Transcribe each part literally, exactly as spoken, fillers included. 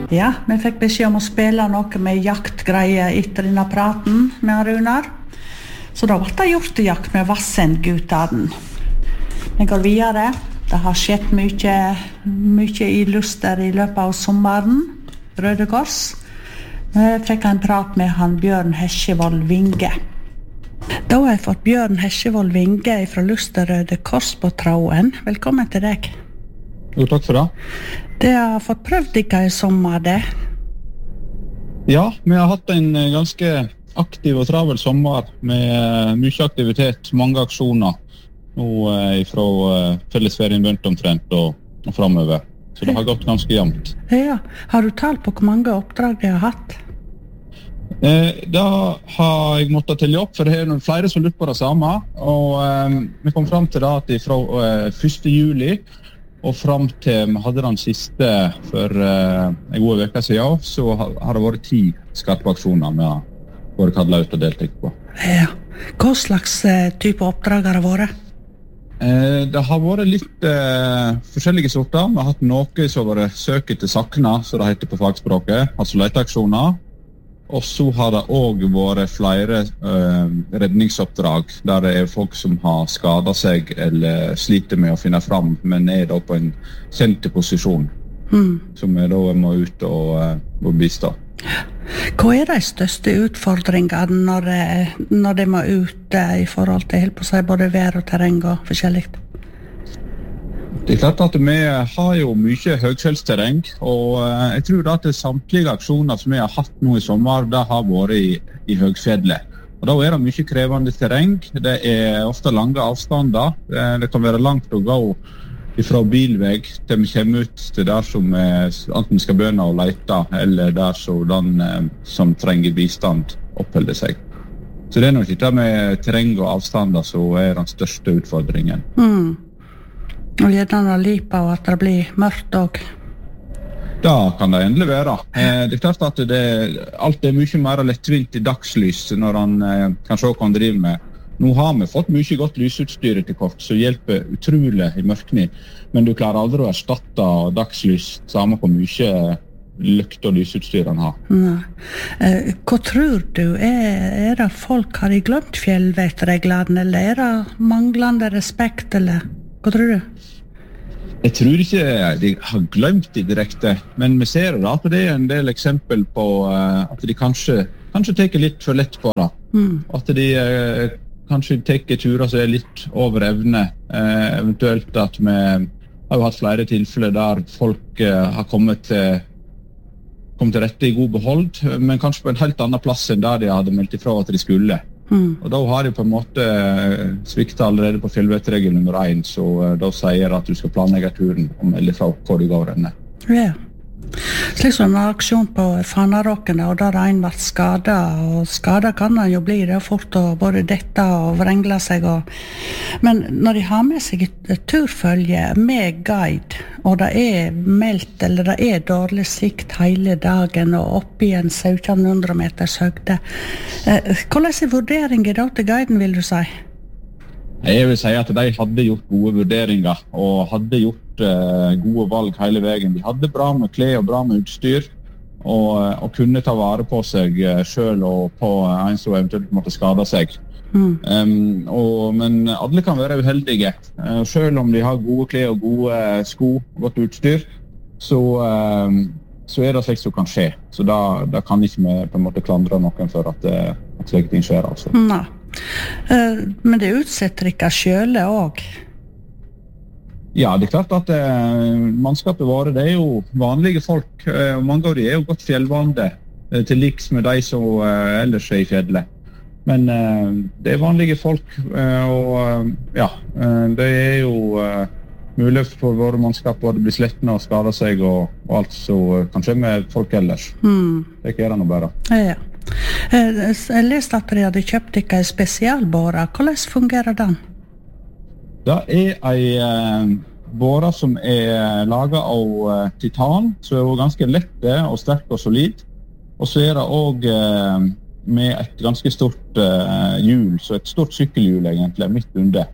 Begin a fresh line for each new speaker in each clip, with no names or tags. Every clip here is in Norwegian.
Ja, vi fikk beskjed om å spille noe med jaktgreier etter denne praten med Runar. Så da ble det gjort jakt med Vassendgutaren. Vi går videre. Det har skjedd mye, mye i Luster i løpet av sommeren. Røde Kors. Vi fikk en prat med han Bjørn Hesjevold Vinge. Da har jeg fått Bjørn Hesjevold Vinge fra Luster Røde Kors på tråden. Velkommen til deg.
Jo, takk for det.
Det har fått prøvd ikke i sommer, det?
Ja, vi har hatt en ganske aktiv og travel sommer med mye aktivitet, mange aksjoner. Nå fra fellesferien begynt omtrent og, og fremover. Så det har gått ganske jevnt.
Ja, har du talt på hvor mange oppdrag de har hatt?
Eh, da har jeg måttet telle opp, for det er noen flere som lurer på det samme. Og eh, vi kom frem til det at fra eh, første juli og frem til vi hadde den siste for uh, en god veka siden, så har, har det vært ti skarpe aksjoner vi har vært kallet ut og deltatt på.
Ja. Hva slags uh, type oppdrag har det vært?
Eh, det har vært litt uh, forskjellige sorter. Vi har hatt noe som har vært søk etter sakna, så det heter på fagspråket, altså leteaksjoner. Og så har det også vært flere uh, redningsoppdrag der det er folk som har skadet seg eller sliter med å finne fram, men er da på en kjent posisjon, mm. som er da må ut og, uh, og bistå.
Hva er de største utfordringene når, når de må ut uh, i forhold til helt på seg både vær og terreng og forskjellig?
Det er klart at vi har jo mye høgfjellsterreng, og jeg tror at samtlige aksjoner som vi har hatt nå i sommer, det har vært i, i høgfjellet. Og da er det mye krevende terreng, det er ofte lange avstander, det kan være langt å gå fra bilveg til vi kommer ut til der som enten skal begynne å lete, eller der som den som trenger bistand oppholder seg. Så det er nok ikke med terreng og avstander som er den største utfordringen.
Mm. Og gjerne lipa og at det blir mørkt også.
Da kan det endelig være. Eh, det er klart at det, alt er mye mer lettvint i dagslys når han eh, kan se hva han driver med. Nå har vi fått mye godt lysutstyr etter kort, som hjelper utrolig i mørkning. Men du klarer aldri å erstatte dagslys, samme på mye lykt og lysutstyr han har.
Nei. Eh, hva tror du? Er, er det folk har de glemt fjellvettreglene, eller er det manglende respekt, eller hva tror du?
Jeg tror ikke de har glemt det direkte, men vi ser da at det er en del eksempel på uh, at de kanskje, kanskje teker litt for lett på det. Mm. At de uh, kanskje teker turer som er litt over evne. Uh, eventuelt at vi har jo hatt flere tilfeller der folk uh, har kommet til, kommet til rette i god behold, men kanskje på en helt annen plass enn der de hadde meldt ifra at de skulle. Mm. Og da har de på en måte sviktet allerede på fjellvettregel nummer én, så da sier at du skal planlegge turen og melde fra hvor du går denne.
Ja. Slik som en aksjon på Fanaråken, og der en ble skadet, og skadet kan han jo bli, det er fort å både dette og vrengle seg. Og... Men når de har med seg et turfølge med guide, og det er meldt, eller det er dårlig sikt hele dagen, og opp i en sytten hundre meters høgde, hvordan er vurderingen da til guiden, vil du si?
Jeg vil si at de hadde gjort gode vurderinger, og hadde gjort uh, gode valg hele veien. De hadde bra med klær og bra med utstyr, og, og kunne ta vare på seg uh, selv og på en som eventuelt måtte skade seg. Mm. Um, og, men alle kan være uheldige. Uh, selv om de har gode klær og gode uh, sko og godt utstyr, så, uh, så er det slik som kan skje. Så da, da kan ikke vi på en måte klandre noen for at, uh, at slike ting skjer. Altså.
Nei. Uh, men det utsetter ikke selv også?
Ja, det er klart at uh, mannskapet våre, det er jo vanlige folk. Uh, mange av de er jo godt fjellvande, uh, til liks med de som uh, ellers er i fjellet. Men uh, det er vanlige folk, uh, og uh, ja, uh, det er jo uh, mulig for våre mannskap å bli slettende og skade seg, og, og alt som kan skje med folk ellers. Mm. Det er ikke det noe bare.
Ja. Jeg leste at de hadde kjøpt ikke en spesialbåre. Hvordan fungerer den?
Det er en båre som er laget av titan, så er det ganske lette og sterk og solid. Og så er det også med et ganske stort hjul, så et stort sykkelhjul egentlig, midt under.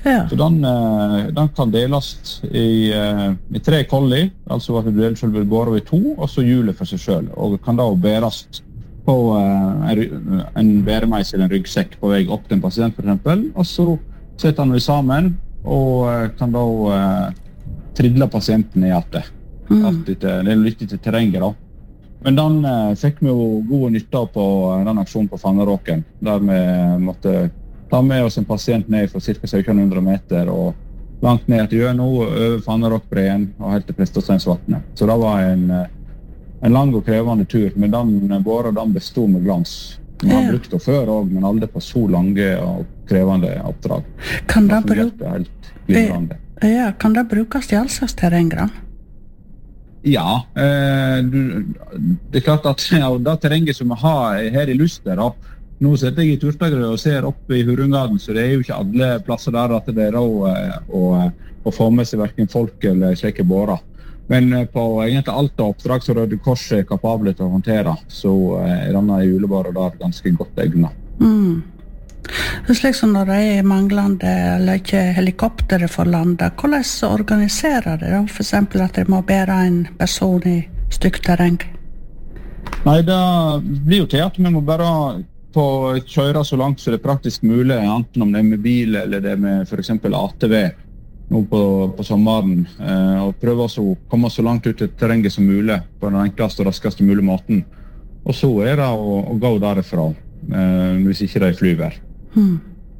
Ja.
Så den, den kan deles i, i tre kolli, altså at du deler selve båret i to, og så hjulet for seg selv. Og kan da bæres på en, en bæremeis eller en ryggsekk på vei opp til en pasient for eksempel, og så setter han det sammen, og kan da tridle pasienten i hjertet. Mm. Det er litt til terrenget da. Men den fikk vi jo god nytte på den aksjonen på Fanneråken, der vi måtte ta med oss en pasient ned for ca. sytten hundre meter og langt ned til Gjøno, over Fanneråkbreen og helt til Prestasteinsvatnet. Så det var en, en lang og krevende tur, men den båret den bestod med glans. Vi har brukt det før også, men aldri på så lange og krevende oppdrag.
Kan det,
det helt glimrende.
Ja, kan det brukes i all slags terrenggrann?
Ja, eh, du, det er klart at ja, det terrenget som vi har her i Luster, da, nå sitter jeg i Turtagrøy og ser opp i Hurungaden, så det er jo ikke alle plasser der at det er å, å, å få med seg hverken folk eller slike bårer. Men på egentlig alt oppdrag som Røde Kors er kapable til å håndtere, så er denne julebåret der ganske godt egnet.
Mm. Det er slik som når det er manglende eller ikke helikoptere for landet, hvordan organiserer det da? For eksempel at det må bære en person i stygt terreng?
Nei, det blir jo til at vi må bare på kjøre så langt så det er praktisk mulig, enten om det er med bil eller det er med for eksempel A T V nå på, på sommeren, eh, og prøve å komme så langt ut til terrenget som mulig på den enkleste og raskeste mulige måten. Og så er det å, å gå derifra, eh, hvis ikke det er flyvær.
Hmm.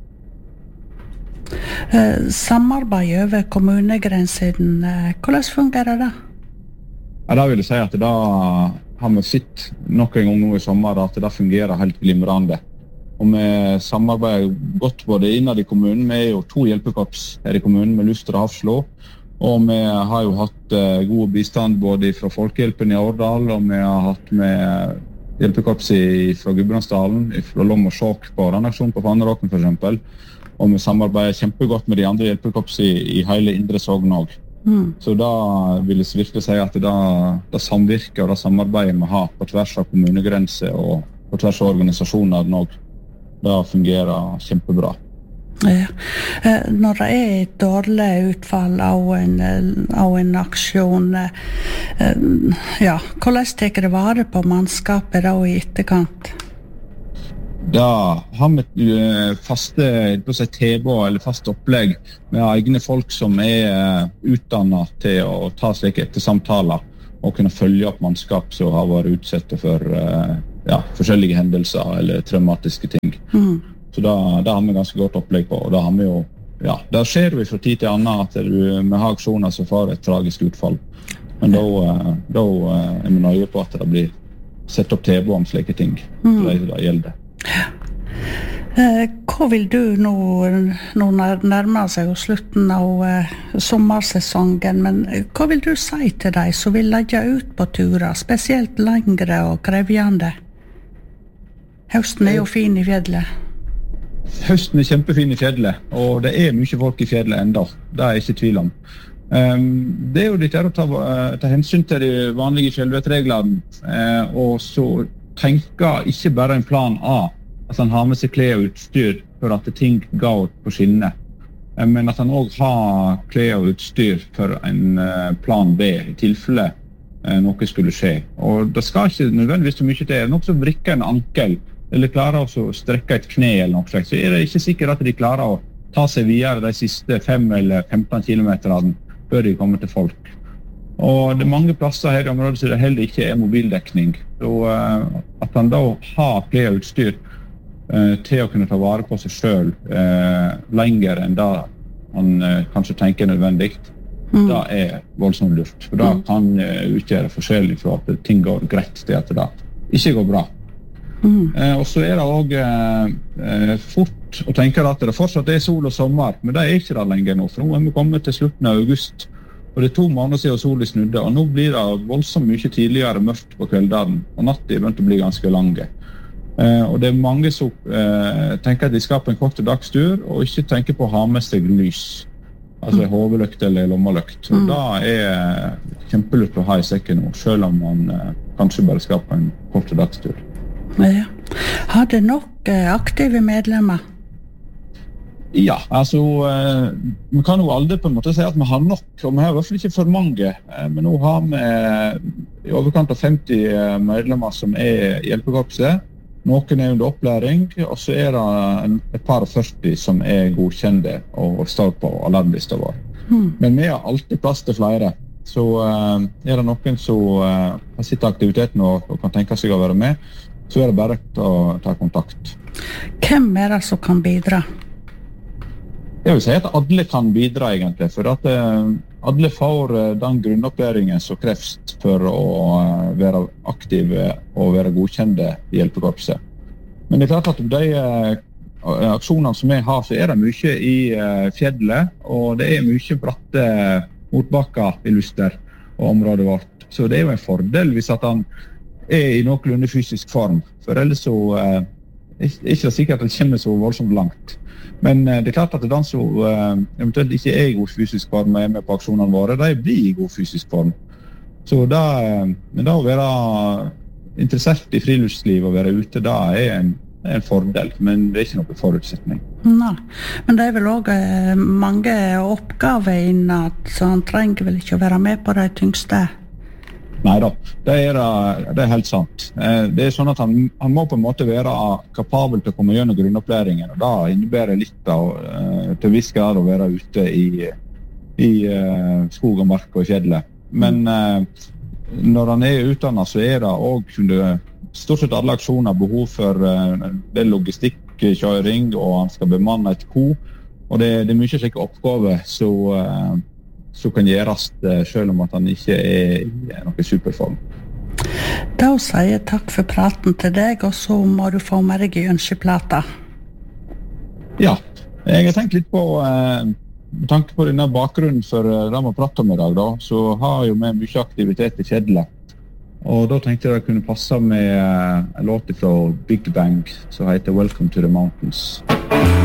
Eh, samarbeid over kommunegrensen, eh, hvordan fungerer det?
Ja, da vil jeg si at da har vi sett noen gang nå i sommer at det fungerer helt glimrende. Og vi samarbeider godt både innad i kommunen. Vi er jo to hjelpekorps her i kommunen med Luster og Hafslå. Og vi har jo hatt uh, god bistand både fra Folkehjelpen i Årdal, og vi har hatt med hjelpekorps fra Gudbrandsdalen, fra Lom og Sjåk på den aksjonen på Fanneråken for eksempel. Og vi samarbeider kjempegodt med de andre hjelpekorps i, i hele Indre Sogn også. Mm. Så da vil jeg virkelig si at det, det samvirker og det samarbeidet vi har på tvers av kommunegrenser og på tvers av organisasjoner nå, det fungerer kjempebra.
Ja. Når det er et dårlig utfall av en, av en aksjon, ja, hvordan tar det vare på mannskapet da i etterkant?
Da har vi faste tilbud eller fast opplegg med egne folk som er utdannet til å ta slike ettersamtaler og kunne følge opp mannskap som har vært utsatt for ja, forskjellige hendelser eller traumatiske ting. Mm. Så da, da har vi ganske godt opplegg på, og da har vi jo, ja, da skjer vi fra tid til annen at du, vi har aksjoner som får et tragisk utfall. Men da, da er vi nøye på at det blir sett opp tilbud om slike ting. Mm. Det, det gjelder.
Eh, hva vil du nå, nå nærmer seg jo slutten av eh, sommersesongen, men hva vil du si til deg som vil legge ut på turer, spesielt lengre og krevjende? Høsten er jo fin i fjellet.
Høsten er kjempefin i fjellet, og det er mye folk i fjellet enda, det er jeg ikke tvil om. Um, det er jo litt der å ta, ta hensyn til de vanlige fjellvettreglene, eh, og så tenker ikke bare en plan A, at han har med seg klær og utstyr for at ting går på skinner, men at han også har klær og utstyr for en plan B i tilfelle noe skulle skje. Og det skal ikke nødvendigvis så mye til. Noen som vrikker en ankel eller klarer å strekke et kne eller noe slikt, så er det ikke sikkert at de klarer å ta seg videre de siste fem eller femten kilometerne før de kommer til folk. Og det er mange plasser her i området så det heller ikke er mobildekning. Så uh, at han da har klær og utstyr uh, til å kunne ta vare på seg selv uh, lenger enn da han uh, kanskje tenker nødvendig, mm. da er voldsomt lurt. For da mm. kan uh, utgjøre forskjellig for at ting går greit til at det ikke går bra. Mm. Uh, og så er det også uh, fort å tenke at det fortsatt er sol og sommer, men det er ikke det lenger nå, for nå er vi kommet til slutten av august. Og det er to måneder siden solen snudde, og nå blir det voldsomt mye tidligere mørkt på kveldene, og natten er begynt å bli ganske lange. Eh, og det er mange som eh, tenker at de skal på en kort dagstur, og ikke tenker på å ha med seg lys. Altså mm. hovedlykt eller lommeløkt. Og mm. da er kjempelurt å ha i sekken nå, selv om man eh, kanskje bare skal på en kort dagstur.
Ja. Har det nok eh, aktive medlemmer?
Ja, altså, eh, vi kan jo aldri på en måte si at vi har nok, og vi har i hvert fall ikke for mange. Eh, men nå har vi i overkant av femti medlemmer som er i hjelpekorpset. Noen er under opplæring, og så er det en, et par og førti som er godkjente og, og står på alarmlista vår. Mm. Men vi har alltid plass til flere. Så eh, er det noen som eh, har sitt aktiviteten og, og kan tenke seg å være med, så er det bare å ta kontakt.
Hvem er det som kan bidra?
Jeg vil si at alle kan bidra egentlig, for at eh, alle får eh, den grunnopplæringen som kreves for å eh, være aktive og være godkjente i hjelpekorpset. Men det er klart at de eh, aksjonene som vi har, så er det mye i eh, fjellet, og det er mye bratte motbakker i Luster og området vårt. Så det er jo en fordel hvis at han er i noenlunde fysisk form, for ellers så eh, er det ikke sikkert at det kommer så voldsomt langt. Men det er klart at den som uh, eventuelt ikke er i god fysisk form og er med på aksjonene våre, de blir i god fysisk form. Så da, men da å være interessert i friluftsliv og være ute, da er en, er en fordel, men det er ikke noen forutsetning.
Nei, men det er vel også uh, mange oppgaver innan, så han trenger vel ikke å være med på de tyngste?
Neida, det er, det er helt sant. Det er sånn at han, han må på en måte være kapabel til å komme gjennom grunnopplæringen, og da innebærer litt av, til viss grad å være ute i, i skog og mark og fjellet. Men når han er utdannet, så er det også under stort sett alle aksjoner behov for det logistikkjøring, og han skal bemanne et ko, og det, det er mye slike oppgaver, så som kan gjøres selv om at han ikke er i noen superform.
Da sier jeg takk for praten til deg, og så må du få med deg i ønskeplata.
Ja, jeg har tenkt litt på, eh, med tanke på denne bakgrunnen for det vi prater om i dag, da, så har jo vi mye aktivitet i fjellet. Og da tenkte jeg det kunne passe med en låt fra Big Bang som heter Welcome to the Mountains.